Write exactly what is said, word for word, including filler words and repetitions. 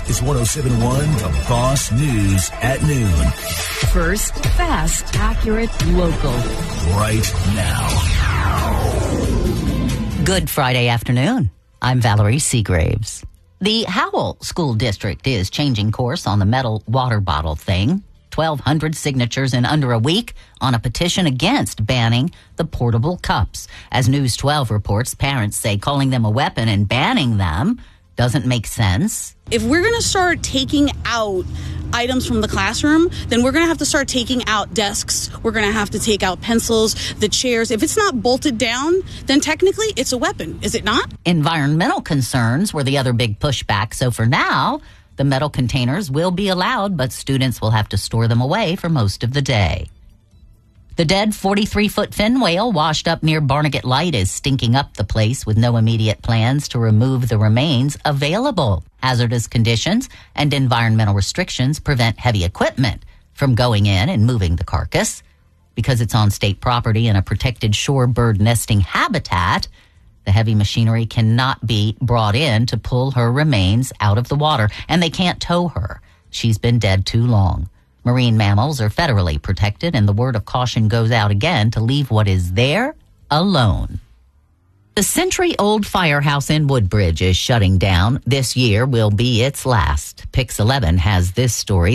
This is one oh seven point one The Boss News at noon. First, fast, accurate, local. Right now. Good Friday afternoon. I'm Valerie Seagraves. The Howell School District is changing course on the metal water bottle thing. twelve hundred signatures in under a week on a petition against banning the portable cups. As News twelve reports, parents say calling them a weapon and banning them doesn't make sense. If we're going to start taking out items from the classroom, then we're going to have to start taking out desks. We're going to have to take out pencils, the chairs. If it's not bolted down, then technically it's a weapon, is it not? Environmental concerns were the other big pushback. So for now, the metal containers will be allowed, but students will have to store them away for most of the day. The dead forty-three-foot fin whale washed up near Barnegat Light is stinking up the place with no immediate plans to remove the remains available. Hazardous conditions and environmental restrictions prevent heavy equipment from going in and moving the carcass. Because it's on state property in a protected shorebird nesting habitat, the heavy machinery cannot be brought in to pull her remains out of the water, and they can't tow her. She's been dead too long. Marine mammals are federally protected, and the word of caution goes out again to leave what is there alone. The century-old firehouse in Woodbridge is shutting down. This year will be its last. Pix eleven has this story.